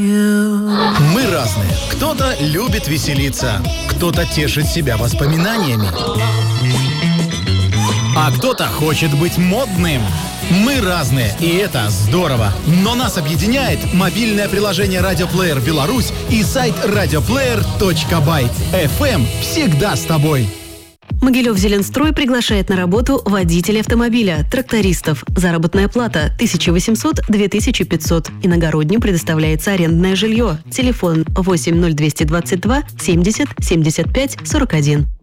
Мы разные. Кто-то любит веселиться, кто-то тешит себя воспоминаниями, а кто-то хочет быть модным. Мы разные, и это здорово. Но нас объединяет мобильное приложение «Радиоплеер Беларусь» и сайт radioplayer.by. FM всегда с тобой. Могилев-Зеленстрой приглашает на работу водителей автомобиля, трактористов. Заработная плата 1800-2500. Иногородним предоставляется арендное жилье. Телефон 80222 70 75 41.